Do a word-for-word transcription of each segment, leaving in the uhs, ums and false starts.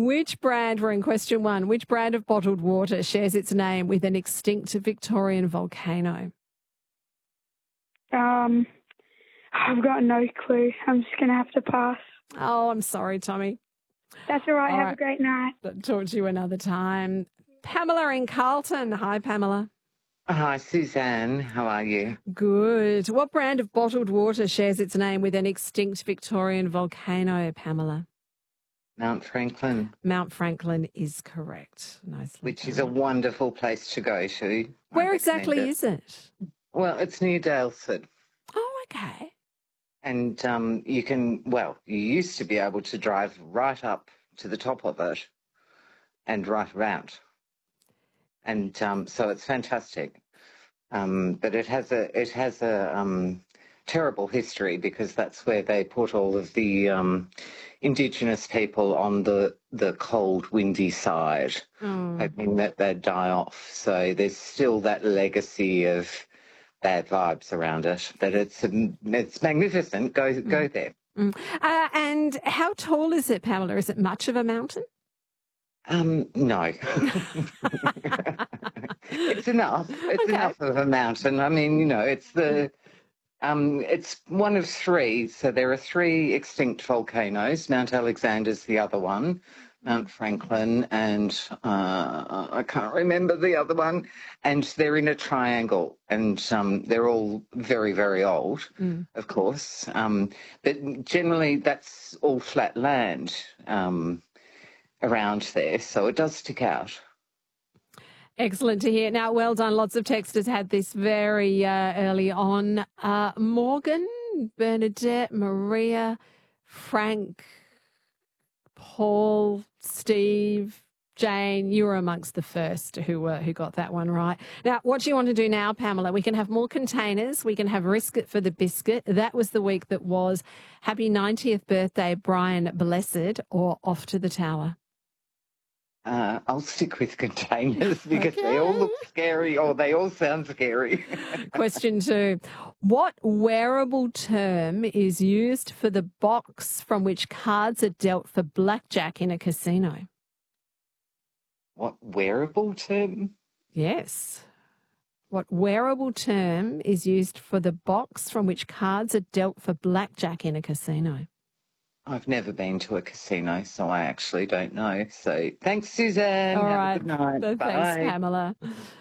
Which brand, we're in question one, which brand of bottled water shares its name with an extinct Victorian volcano? Um, I've got no clue. I'm just going to have to pass. Oh, I'm sorry, Tommy. That's all right. All have right. a great night. Talk to you another time. Pamela in Carlton. Hi, Pamela. Hi, Suzanne. How are you? Good. What brand of bottled water shares its name with an extinct Victorian volcano, Pamela? Mount Franklin. Mount Franklin is correct. Nicely Which done. is a wonderful place to go to. Where exactly it. is it? Well, it's near Daylesford. Oh, okay. And um, you can, well, you used to be able to drive right up to the top of it and right around. And um, so it's fantastic. Um, but it has a, it has a um, terrible history because that's where they put all of the um, Indigenous people on the, the cold, windy side, oh. hoping that they'd die off. So there's still that legacy of bad vibes around it, but it's it's magnificent. Go mm. go there. Mm. Uh, and how tall is it, Pamela? Is it much of a mountain? Um, no. It's enough. It's okay. enough of a mountain. I mean, you know, it's the um, it's one of three. So there are three extinct volcanoes. Mount Alexander's the other one. Mount Franklin, and uh, I can't remember the other one, and they're in a triangle, and um, they're all very, very old, mm. of course, um, but generally that's all flat land um, around there, so it does stick out. Excellent to hear. Now, well done. Lots of texters had this very uh, early on. Uh, Morgan, Bernadette, Maria, Frank, Paul, Steve, Jane, you were amongst the first who were who got that one right. Now, what do you want to do now, Pamela? We can have more containers. We can have risk it for the biscuit. That was the week that was. Happy ninetieth birthday, Brian Blessed, or off to the tower? Uh, I'll stick with containers because okay. they all look scary or they all sound scary. Question two. What wearable term is used for the box from which cards are dealt for blackjack in a casino? What wearable term? Yes. What wearable term is used for the box from which cards are dealt for blackjack in a casino? I've never been to a casino, so I actually don't know. So thanks, Suzanne. All Have right. a good night. Thanks, Bye. Pamela.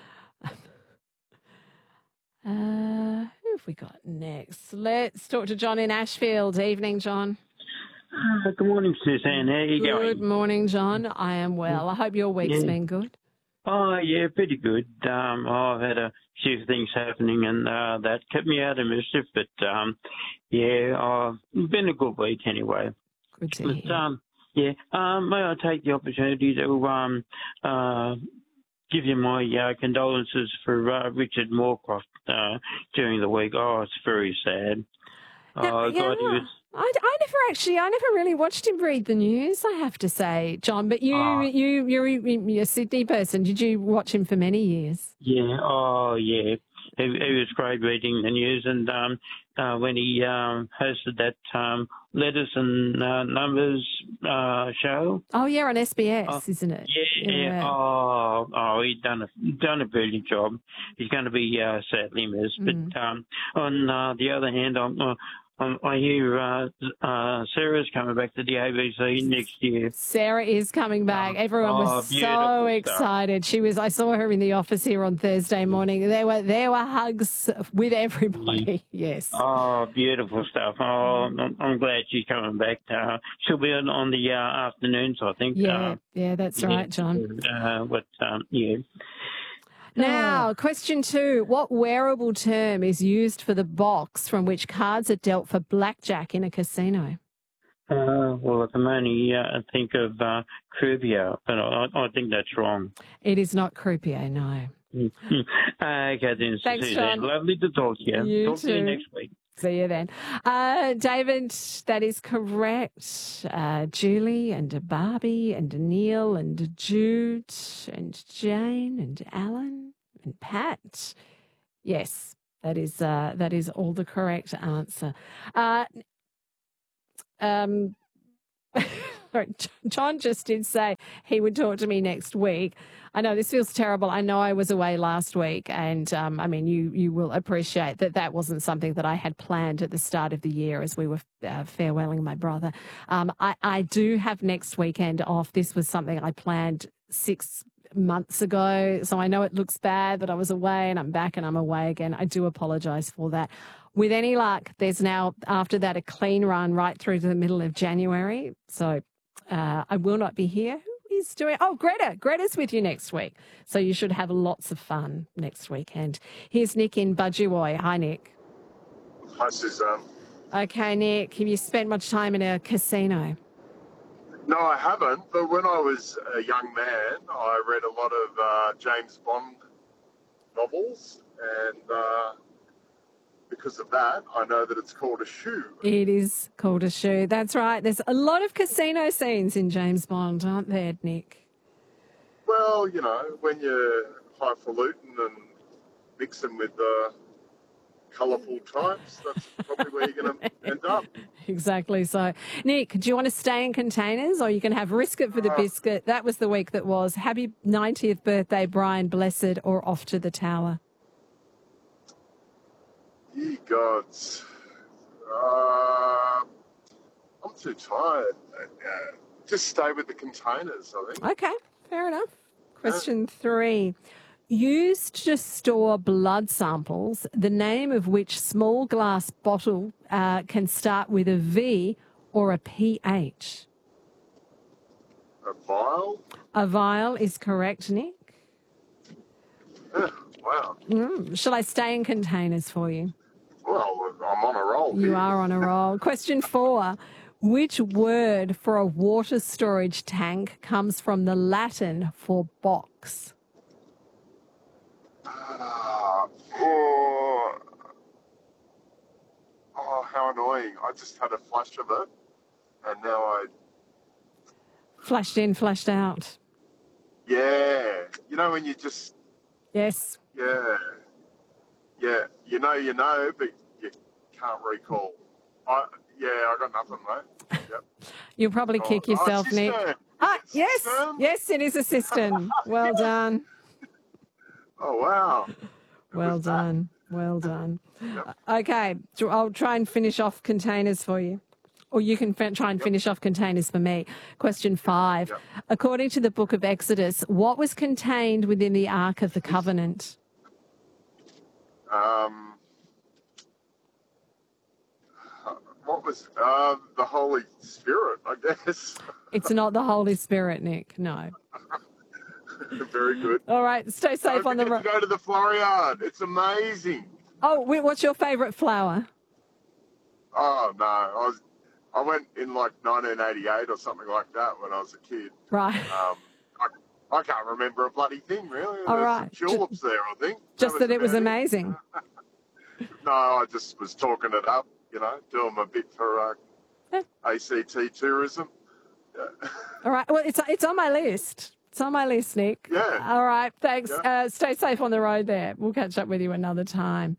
Uh, who have we got next? Let's talk to John in Ashfield. Evening, John. Uh, good morning, Suzanne. How are you good going? Good morning, John. I am well. I hope your week's yeah. been good. Oh, yeah, pretty good. Um, oh, I've had a few things happening and uh, that kept me out of mischief, but um, yeah, oh, it's been a good week anyway. Good to but, hear. Um, yeah, um, may I take the opportunity to um, uh, give you my uh, condolences for uh, Richard Moorcroft uh, during the week. Oh, it's very sad. Now, Oh, yeah, God, he was... I, I never actually, I never really watched him read the news, I have to say, John. But you, Oh. you, you're, you're a Sydney person. Did you watch him for many years? Yeah, oh, yeah. He, he was great reading the news, and um, uh, when he um, hosted that um, Letters and uh, Numbers uh, show. Oh, yeah, on S B S, Oh, isn't it? Yeah, yeah. Oh, oh, he's done a done a brilliant job. He's going to be uh, sadly missed. Mm. But um, on uh, the other hand, I'm, uh, I'm, I hear uh, uh, Sarah's coming back to the A B C next year. Sarah is coming back. Oh, Everyone was oh, so beautiful excited. She was. I saw her in the office here on Thursday morning. There were there were hugs with everybody. Yes. Oh, beautiful stuff. Oh, I'm, I'm glad she's coming back. Uh, she'll be on, on the uh, afternoons, I think. Yeah, uh, yeah, that's yeah, right, John. Uh, but um, yeah. Now, question two. What wearable term is used for the box from which cards are dealt for blackjack in a casino? Uh, well, I can only uh, think of uh, croupier, but I, I think that's wrong. It is not croupier, no. Okay, then. Thanks, Suzanne. John. Lovely to talk to you. You talk too. to you next week. See you then. Uh, David, that is correct. Uh, Julie and a Barbie and a Neil and a Jude and Jane and Alan and Pat. Yes, that is uh, that is all the correct answer. Uh, um, Sorry, John just did say he would talk to me next week. I know this feels terrible. I know I was away last week, and um, I mean, you you will appreciate that that wasn't something that I had planned at the start of the year as we were uh, farewelling my brother. Um, I, I do have next weekend off. This was something I planned six months ago, so I know it looks bad that I was away and I'm back and I'm away again. I do apologise for that. With any luck, there's now, after that, a clean run right through to the middle of January. So uh, I will not be here. Who is doing? Oh, Greta. Greta's with you next week. So you should have lots of fun next weekend. Here's Nick in Budgewoi. Hi, Nick. Hi, Suzanne. Okay, Nick. Have you spent much time in a casino? No, I haven't. But when I was a young man, I read a lot of uh, James Bond novels, and uh, because of that, I know that it's called a shoe. It is called a shoe. That's right. There's a lot of casino scenes in James Bond, aren't there, Nick? Well, you know, when you're highfalutin and mixing with uh, colourful types, that's probably where you're going to end up. Exactly so. Nick, do you want to stay in containers, or you can have risk it for the Uh, biscuit? That was the week that was. Happy ninetieth birthday, Brian Blessed, or off to the tower? Ye gods. Uh, I'm too tired. Uh, just stay with the containers, I think. Okay, fair enough. Question three. Used to store blood samples, the name of which small glass bottle uh, can start with a V or a P H? A vial? A vial is correct, Nick. Yeah, wow. Mm. Shall I stay in containers for you? Well, I'm on a roll You here. are on a roll. Question four. Which word for a water storage tank comes from the Latin for box? Ah, oh, oh, how annoying. I just had a flash of it, and now I... Flashed in, flashed out. Yeah. You know when you just... Yes. Yeah. Yeah. You know you know, but you can't recall. I Yeah, I got nothing, mate. Yep. You'll probably Oh, kick oh, yourself, Nick. cistern. Ah, Is it yes. cistern? Yes, it is a cistern. Well done. Oh, wow. Well was that? done. Well done. Yep. Okay, so I'll try and finish off containers for you. Or you can fin- try and finish off containers for me. Question five. Yep. According to the book of Exodus, what was contained within the Ark of the Covenant? Um, what was uh, the Holy Spirit, I guess. It's not the Holy Spirit, Nick. No. Very good. All right, stay safe Don't on the forget road. to go to the Floriade. It's amazing. Oh, wait, what's your favourite flower? Oh, no. I was, I went in like nineteen eighty-eight or something like that when I was a kid. Right. Um, I, I can't remember a bloody thing, really. All There's right. some tulips there, I think. Just that it was about amazing. No, I just was talking it up, you know, doing my bit for uh, Yeah. A C T tourism. Yeah. All right. Well, it's it's on my list. It's on my list, Nick. Yeah. All right. Thanks. Yeah. Uh, stay safe on the road there. We'll catch up with you another time.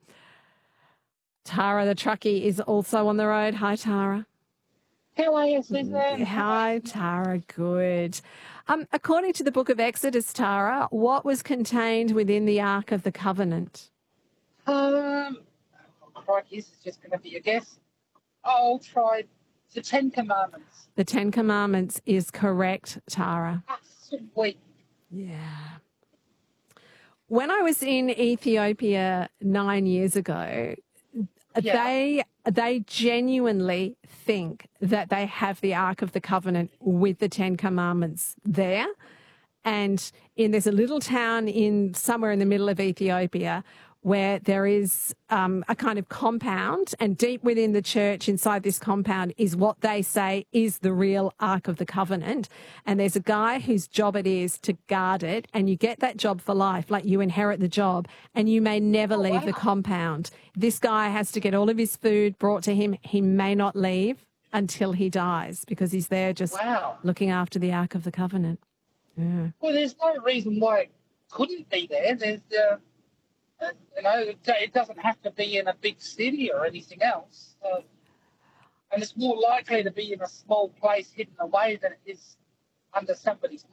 Tara, the truckie, is also on the road. Hi, Tara. How are you, Suzanne? Hi, Tara. Good. Um, according to the book of Exodus, Tara, what was contained within the Ark of the Covenant? Um, crikey, this is just going to be a guess. I'll try the Ten Commandments. The Ten Commandments is correct, Tara. Ah, sweet. Yeah. When I was in Ethiopia nine years ago, Yeah. they they genuinely think that they have the Ark of the Covenant with the Ten Commandments there. And in there's a little town in somewhere in the middle of Ethiopia where there is um, a kind of compound, and deep within the church inside this compound is what they say is the real Ark of the Covenant. And there's a guy whose job it is to guard it, and you get that job for life, like you inherit the job, and you may never leave wow. the compound. This guy has to get all of his food brought to him. He may not leave until he dies because he's there just Wow. looking after the Ark of the Covenant. Yeah. Well, there's no reason why it couldn't be there. There's, uh, uh, you know, it, it doesn't have to be in a big city or anything else. So And it's more likely to be in a small place hidden away than it is under somebody's